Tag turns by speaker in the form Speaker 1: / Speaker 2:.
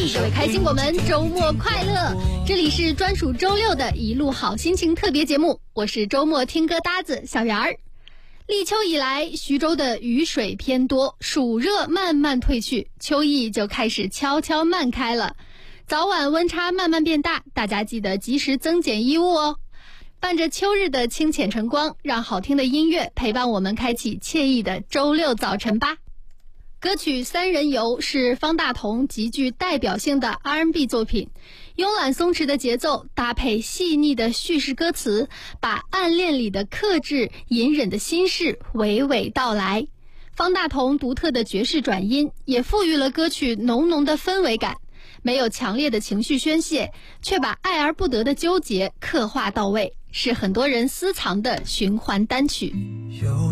Speaker 1: 各位开心果们，周末快乐！这里是专属周六的一路好心情特别节目，我是周末听歌搭子小圆儿。立秋以来，徐州的雨水偏多，暑热慢慢退去，秋意就开始悄悄漫开了。早晚温差慢慢变大，大家记得及时增减衣物哦。伴着秋日的清浅晨光，让好听的音乐陪伴我们开启惬意的周六早晨吧。歌曲《三人游》是方大同极具代表性的 R&B 作品，慵懒松弛的节奏搭配细腻的叙事歌词，把暗恋里的克制、隐忍的心事娓娓道来。方大同独特的爵士转音也赋予了歌曲浓浓的氛围感，没有强烈的情绪宣泄，却把爱而不得的纠结刻画到位，是很多人私藏的循环单曲。